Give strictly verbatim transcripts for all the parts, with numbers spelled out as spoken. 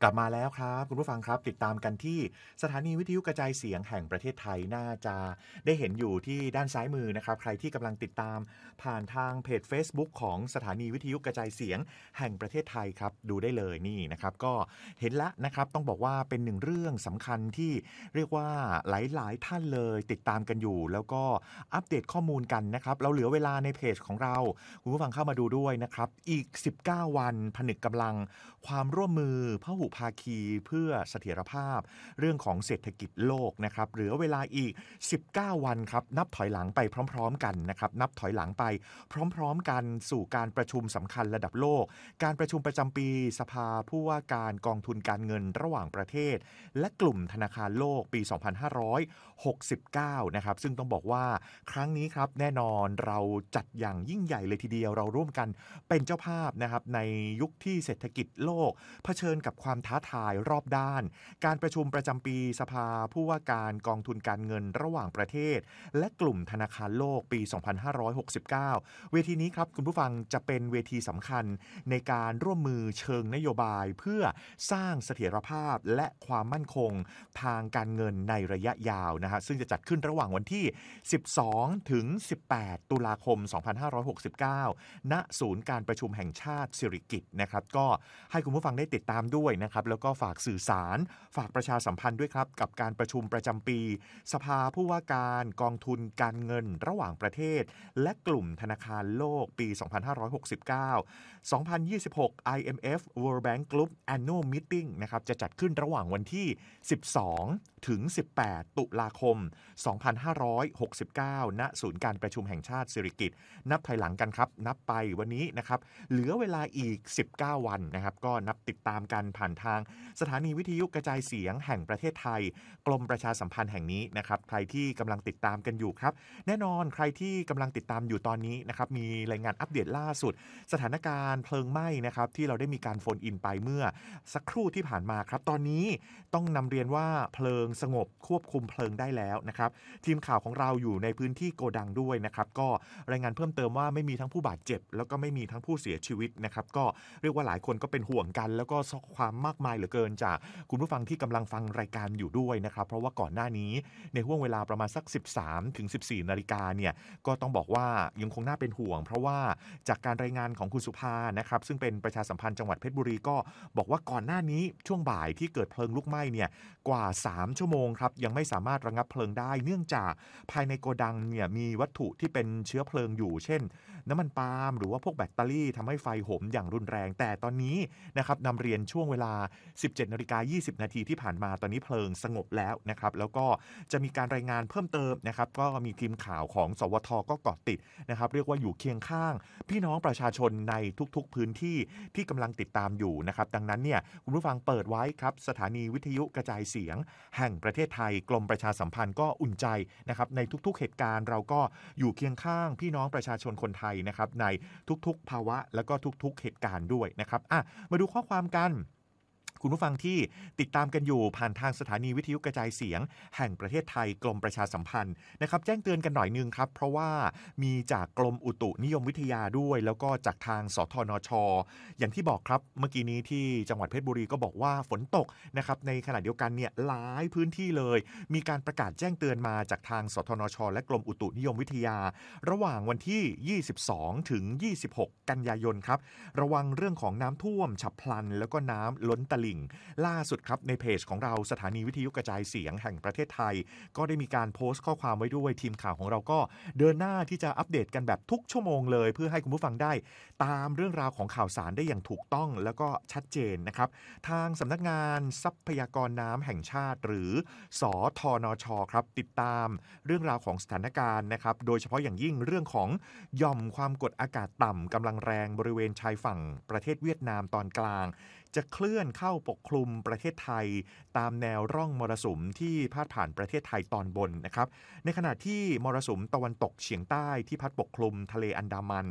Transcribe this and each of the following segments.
กลับมาแล้วครับคุณผู้ฟังครับติดตามกันที่สถานีวิทยุกระจายเสียงแห่งประเทศไทยน่าจะได้เห็นอยู่ที่ด้านซ้ายมือนะครับใครที่กำลังติดตามผ่านทางเพจ Facebook ของสถานีวิทยุกระจายเสียงแห่งประเทศไทยครับดูได้เลยนี่นะครับก็เห็นแล้วนะครับต้องบอกว่าเป็นหนึ่งเรื่องสำคัญที่เรียกว่าหลายๆท่านเลยติดตามกันอยู่แล้วก็อัปเดตข้อมูลกันนะครับเราเหลือเวลาในเพจของเราคุณผู้ฟังเข้ามาดูด้วยนะครับอีกสิบเก้าวันผนึกกำลังความร่วมมือพหุภาคีเพื่อเสถียรภาพเรื่องของเศรษฐกิจโลกนะครับเหลือเวลาอีกสิบเก้าวันครับนับถอยหลังไปพร้อมๆกันนะครับนับถอยหลังไปพร้อมๆกันสู่การประชุมสำคัญระดับโลกการประชุมประจำปีสภาผู้ว่าการกองทุนการเงินระหว่างประเทศและกลุ่มธนาคารโลกปีสองพันห้าร้อยหกสิบเก้านะครับซึ่งต้องบอกว่าครั้งนี้ครับแน่นอนเราจัดอย่างยิ่งใหญ่เลยทีเดียวเราร่วมกันเป็นเจ้าภาพนะครับในยุคที่เศรษฐกิจโลกเผชิญกับความท้าทายรอบด้านการประชุมประจำปีสภาผู้ว่าการกองทุนการเงินระหว่างประเทศและกลุ่มธนาคารโลกปีสองพันห้าร้อยหกสิบเก้าเวทีนี้ครับคุณผู้ฟังจะเป็นเวทีสำคัญในการร่วมมือเชิงนโยบายเพื่อสร้างเสถียรภาพและความมั่นคงทางการเงินในระยะยาวนะฮะซึ่งจะจัดขึ้นระหว่างวันที่สิบสองถึงสิบแปดตุลาคมสองพันห้าร้อยหกสิบเก้าณศูนย์การประชุมแห่งชาติสิริกิติ์นะครับก็ให้คุณผู้ฟังได้ติดตามด้วยนะครับแล้วก็ฝากสื่อสารฝากประชาสัมพันธ์ด้วยครับกับการประชุมประจำปีสภาผู้ว่าการกองทุนการเงินระหว่างประเทศและกลุ่มธนาคารโลกปีสองพันห้าร้อยหกสิบเก้า สองพันยี่สิบหก ไอ เอ็ม เอฟ World Bank Group Annual Meeting นะครับจะจัดขึ้นระหว่างวันที่สิบสองถึงสิบแปดตุลาคมสองพันห้าร้อยหกสิบเก้าณศูนย์การประชุมแห่งชาติสิริกิติ์นับถอยหลังกันครับนับไปวันนี้นะครับเหลือเวลาอีกสิบเก้าวันนะครับก็นับติดตามกันผ่านทางสถานีวิทยุกระจายเสียงแห่งประเทศไทยกรมประชาสัมพันธ์แห่งนี้นะครับใครที่กำลังติดตามกันอยู่ครับแน่นอนใครที่กำลังติดตามอยู่ตอนนี้นะครับมีรายงานอัปเดตล่าสุดสถานการณ์เพลิงไหม้นะครับที่เราได้มีการโฟนอินไปเมื่อสักครู่ที่ผ่านมาครับตอนนี้ต้องนำเรียนว่าเพลิงสงบควบคุมเพลิงได้แล้วนะครับทีมข่าวของเราอยู่ในพื้นที่โกดังด้วยนะครับก็รายงานเพิ่มเติมว่าไม่มีทั้งผู้บาดเจ็บแล้วก็ไม่มีทั้งผู้เสียชีวิตนะครับก็เรียกว่าหลายคนก็เป็นห่วงกันแล้วก็ความมากมายเหลือเกินจากคุณผู้ฟังที่กำลังฟังรายการอยู่ด้วยนะครับเพราะว่าก่อนหน้านี้ในห่วงเวลาประมาณสัก สิบสามถึงสิบสี่ นาฬิกาเนี่ยก็ต้องบอกว่ายังคงน่าเป็นห่วงเพราะว่าจากการรายงานของคุณสุภานะครับซึ่งเป็นประชาสัมพันธ์จังหวัดเพชรบุรีก็บอกว่าก่อนหน้านี้ช่วงบ่ายที่เกิดเพลิงลุกไหม้เนี่ยกว่าสามชั่วโมงครับยังไม่สามารถระงับเพลิงได้เนื่องจากภายในโกดังเนี่ยมีวัตถุที่เป็นเชื้อเพลิงอยู่เช่นน้ำมันปาล์มหรือว่าพวกแบตเตอรี่ทำให้ไฟโหมอย่างรุนแรงแต่ตอนนี้นะครับนำเรียนช่วงเวลา สิบเจ็ดนาฬิกายี่สิบ นาทีที่ผ่านมาตอนนี้เพลิงสงบแล้วนะครับแล้วก็จะมีการรายงานเพิ่มเติมนะครับก็มีทีมข่าวของสวทก็เกาะติดนะครับเรียกว่าอยู่เคียงข้างพี่น้องประชาชนในทุกๆพื้นที่ที่กำลังติดตามอยู่นะครับดังนั้นเนี่ยคุณผู้ฟังเปิดไว้ครับสถานีวิทยุกระจายเสียงแห่งประเทศไทยกรมประชาสัมพันธ์ก็อุ่นใจนะครับในทุกๆเหตุการณ์เราก็อยู่เคียงข้างพี่น้องประชาชนคนไทยนะครับในทุกๆภาวะแล้วก็ทุกๆเหตุการณ์ด้วยนะครับอ่ะมาดูข้อความกันคุณผู้ฟังที่ติดตามกันอยู่ผ่านทางสถานีวิทยุกระจายเสียงแห่งประเทศไทยกรมประชาสัมพันธ์นะครับแจ้งเตือนกันหน่อยนึงครับเพราะว่ามีจากกรมอุตุนิยมวิทยาด้วยแล้วก็จากทางสทนช.อย่างที่บอกครับเมื่อกี้นี้ที่จังหวัดเพชรบุรีก็บอกว่าฝนตกนะครับในขณะเดียวกันเนี่ยหลายพื้นที่เลยมีการประกาศแจ้งเตือนมาจากทางสทนช.และกรมอุตุนิยมวิทยาระหว่างวันที่ยี่สิบสองถึงยี่สิบหกกันยายนครับระวังเรื่องของน้ำท่วมฉับพลันแล้วก็น้ำล้นตลิ่งล่าสุดครับในเพจของเราสถานีวิทยุกระจายเสียงแห่งประเทศไทยก็ได้มีการโพสต์ข้อความไว้ด้วยทีมข่าวของเราก็เดินหน้าที่จะอัปเดตกันแบบทุกชั่วโมงเลยเพื่อให้คุณผู้ฟังได้ตามเรื่องราวของข่าวสารได้อย่างถูกต้องแล้วก็ชัดเจนนะครับทางสำนักงานทรัพยากรน้ำแห่งชาติหรือสทนช.ครับติดตามเรื่องราวของสถานการณ์นะครับโดยเฉพาะอย่างยิ่งเรื่องของหย่อมความกดอากาศต่ำกำลังแรงบริเวณชายฝั่งประเทศเวียดนามตอนกลางจะเคลื่อนเข้าปกคลุมประเทศไทยตามแนวร่องมรสุมที่พาดผ่านประเทศไทยตอนบนนะครับในขณะที่มรสุมตะวันตกเฉียงใต้ที่พัดปกคลุมทะเลอันดามัน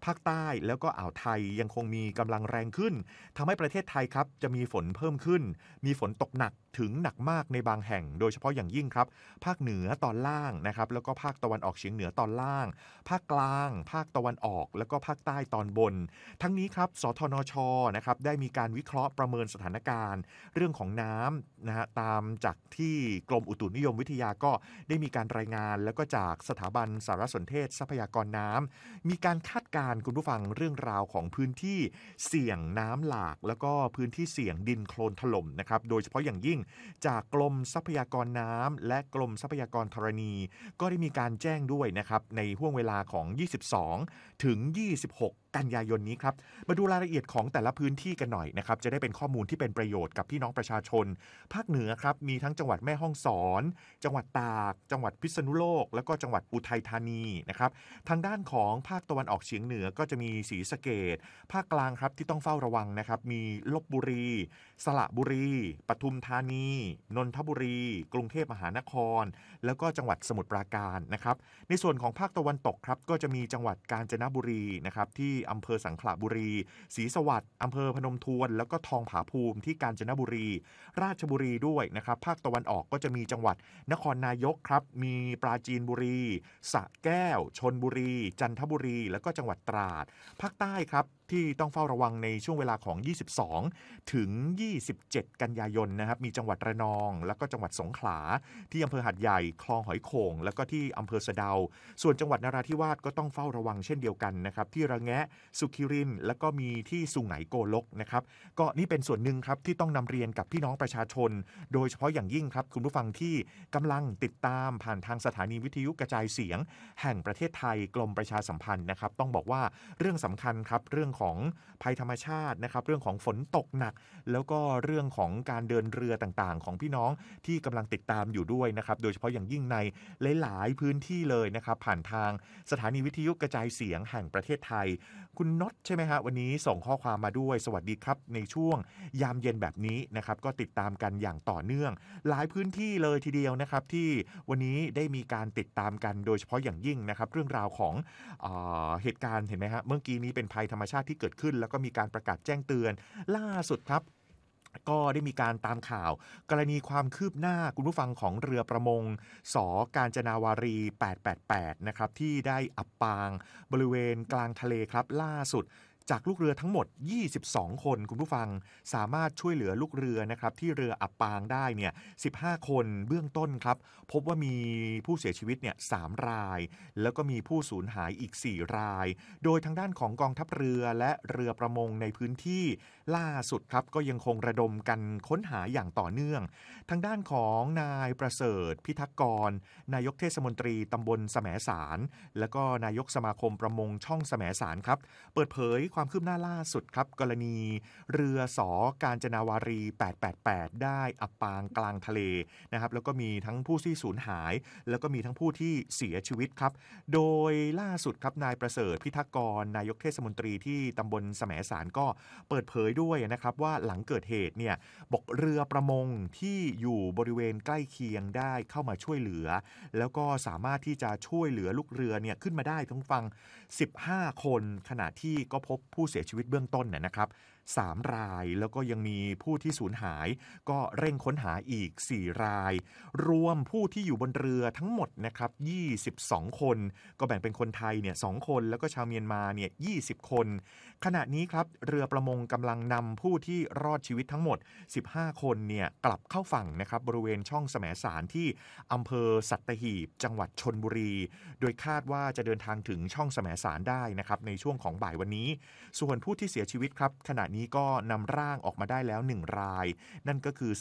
ภาคใต้แล้วก็อ่าวไทยยังคงมีกำลังแรงขึ้นทำให้ประเทศไทยครับจะมีฝนเพิ่มขึ้นมีฝนตกหนักถึงหนักมากในบางแห่งโดยเฉพาะอย่างยิ่งครับภาคเหนือตอนล่างนะครับแล้วก็ภาคตะวันออกเฉียงเหนือตอนล่างภาคกลางภาคตะวันออกแล้วก็ภาคใต้ตอนบนทั้งนี้ครับสทนชนะครับได้มีการวิเคราะห์ประเมินสถานการณ์เรื่องของน้ำนะฮะตามจากที่กรมอุตุนิยมวิทยาก็ได้มีการรายงานแล้วก็จากสถาบันสารสนเทศทรัพยากรน้ำมีการคาดการณ์คุณผู้ฟังเรื่องราวของพื้นที่เสี่ยงน้ำหลากแล้วก็พื้นที่เสี่ยงดินโคลนถล่มนะครับโดยเฉพาะอย่างยิ่งจากกรมทรัพยากรน้ำและกรมทรัพยากรธรณีก็ได้มีการแจ้งด้วยนะครับในห่วงเวลาของยี่สิบสองถึงยี่สิบหกกันยายนนี้ครับมาดูรายละเอียดของแต่ละพื้นที่กันหน่อยนะครับจะได้เป็นข้อมูลที่เป็นประโยชน์กับพี่น้องประชาชนภาคเหนือครับมีทั้งจังหวัดแม่ฮ่องสอนจังหวัดตากจังหวัดพิษณุโลกแล้วก็จังหวัดอุทัยธานีนะครับทางด้านของภาคตะวันออกเฉียงเหนือก็จะมีศรีสะเกษภาคกลางครับที่ต้องเฝ้าระวังนะครับมีลพบุรีสระบุรีปทุมธานีนนทบุรีกรุงเทพมหานครแล้วก็จังหวัดสมุทรปราการนะครับในส่วนของภาคตะวันตกครับก็จะมีจังหวัดกาญจนบุรีนะครับที่อำเภอสังขละบุรีศรีสวัสดิ์อำเภอพนมทวนแล้วก็ทองผาภูมิที่กาญจนบุรีราชบุรีด้วยนะครับภาคตะวันออกก็จะมีจังหวัดนครนายกครับมีปราจีนบุรีสระแก้วชลบุรีจันทบุรีแล้วก็จังหวัดตราดภาคใต้ครับที่ต้องเฝ้าระวังในช่วงเวลาของยี่สิบสองถึงยี่สิบเจ็ดกันยายนนะครับมีจังหวัดระนองแล้วก็จังหวัดสงขลาที่อำเภอหาดใหญ่คลองหอยโข่งแล้วก็ที่อำเภอสะเดาส่วนจังหวัดนราธิวาสก็ต้องเฝ้าระวังเช่นเดียวกันนะครับที่ระแงะสุขิรินทร์แล้วก็มีที่สุไหงโกลกนะครับก็นี่เป็นส่วนหนึ่งครับที่ต้องนำเรียนกับพี่น้องประชาชนโดยเฉพาะอย่างยิ่งครับคุณผู้ฟังที่กำลังติดตามผ่านทางสถานีวิทยุกระจายเสียงแห่งประเทศไทยกรมประชาสัมพันธ์นะครับต้องบอกว่าเรื่องสำคัญครับเรื่องของภัยธรรมชาตินะครับเรื่องของฝนตกหนักแล้วก็เรื่องของการเดินเรือต่างๆของพี่น้องที่กำลังติดตามอยู่ด้วยนะครับโดยเฉพาะอย่างยิ่งในหลายๆพื้นที่เลยนะครับผ่านทางสถานีวิทยุกระจายเสียงแห่งประเทศไทยคุณน็อตใช่ไหมฮะวันนี้ส่งข้อความมาด้วยสวัสดีครับในช่วงยามเย็นแบบนี้นะครับก็ติดตามกันอย่างต่อเนื่องหลายพื้นที่เลยทีเดียวนะครับที่วันนี้ได้มีการติดตามกันโดยเฉพาะอย่างยิ่งนะครับเรื่องราวของเอ่อเหตุการณ์เห็นไหมฮะเมื่อกี้นี้เป็นภัยธรรมชาติที่เกิดขึ้นแล้วก็มีการประกาศแจ้งเตือนล่าสุดครับก็ได้มีการตามข่าวกรณีความคืบหน้าคุณผู้ฟังของเรือประมงสกาญจนาวารีแปดแปดแปดนะครับที่ได้อับปางบริเวณกลางทะเลครับล่าสุดจากลูกเรือทั้งหมดยี่สิบสองคนคุณผู้ฟังสามารถช่วยเหลือลูกเรือนะครับที่เรืออับปางได้เนี่ยสิบห้าคนเบื้องต้นครับพบว่ามีผู้เสียชีวิตเนี่ยสามรายแล้วก็มีผู้สูญหายอีกสี่รายโดยทางด้านของกองทัพเรือและเรือประมงในพื้นที่ล่าสุดครับก็ยังคงระดมกันค้นหาอย่างต่อเนื่องทางด้านของนายประเสริฐพิทักษ์กรนายกเทศมนตรีตำบลแสมสารแล้วก็นายกสมาคมประมงช่องแสมสารครับเปิดเผยความคืบหน้าล่าสุดครับกรณีเรือสกาญจนาวารีแปดแปดแปดได้อับปางกลางทะเลนะครับแล้วก็มีทั้งผู้ที่สูญหายแล้วก็มีทั้งผู้ที่เสียชีวิตครับโดยล่าสุดครับนายประเสริฐพิทักษ์กรนายกเทศมนตรีที่ตำบลแสมสารก็เปิดเผยด้วยนะครับว่าหลังเกิดเหตุเนี่ยบอกเรือประมงที่อยู่บริเวณใกล้เคียงได้เข้ามาช่วยเหลือแล้วก็สามารถที่จะช่วยเหลือลูกเรือเนี่ยขึ้นมาได้ทั้งฟังสิบห้าคนขณะที่ก็พบผู้เสียชีวิตเบื้องต้นนะครับสามรายแล้วก็ยังมีผู้ที่สูญหายก็เร่งค้นหาอีกสี่รายรวมผู้ที่อยู่บนเรือทั้งหมดนะครับยี่สิบสองคนก็แบ่งเป็นคนไทยเนี่ยสองคนแล้วก็ชาวเมียนมาเนี่ยยี่สิบคนขณะนี้ครับเรือประมงกำลังนำผู้ที่รอดชีวิตทั้งหมดสิบห้าคนเนี่ยกลับเข้าฝั่งนะครับบริเวณช่องแสมสารที่อำเภอสัตหีบจังหวัดชลบุรีโดยคาดว่าจะเดินทางถึงช่องแสมสารได้นะครับในช่วงของบ่ายวันนี้ส่วนผู้ที่เสียชีวิตครับขณะนี้ก็นำร่างออกมาได้แล้วหนึ่งรายนั่นก็คือ